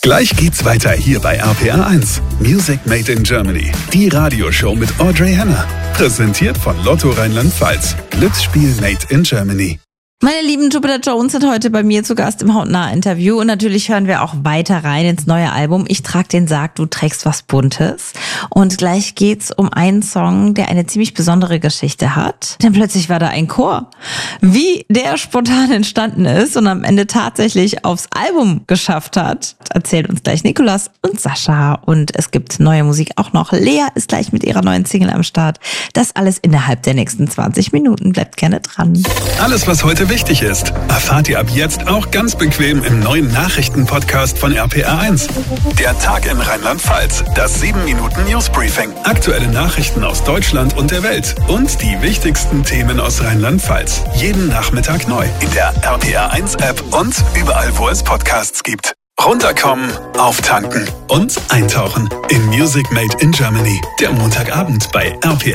Gleich geht's weiter hier bei RPR 1. Music Made in Germany. Die Radioshow mit Audrey Henner. Präsentiert von Lotto Rheinland-Pfalz. Glücksspiel Made in Germany. Meine lieben Jupiter Jones sind heute bei mir zu Gast im Hautnah-Interview und natürlich hören wir auch weiter rein ins neue Album. Ich trag den Sarg, du trägst was Buntes. Und gleich geht's um einen Song, der eine ziemlich besondere Geschichte hat. Denn plötzlich war da ein Chor. Wie der spontan entstanden ist und am Ende tatsächlich aufs Album geschafft hat, erzählt uns gleich Nikolas und Sascha. Und es gibt neue Musik auch noch. Lea ist gleich mit ihrer neuen Single am Start. Das alles innerhalb der nächsten 20 Minuten. Bleibt gerne dran. Alles, was heute wichtig ist, erfahrt ihr ab jetzt auch ganz bequem im neuen Nachrichtenpodcast von RPR 1. Der Tag in Rheinland-Pfalz, das 7-Minuten-Newsbriefing, aktuelle Nachrichten aus Deutschland und der Welt und die wichtigsten Themen aus Rheinland-Pfalz. Jeden Nachmittag neu in der RPR 1 App und überall, wo es Podcasts gibt. Runterkommen, auftanken und eintauchen in Music Made in Germany. Der Montagabend bei RPR.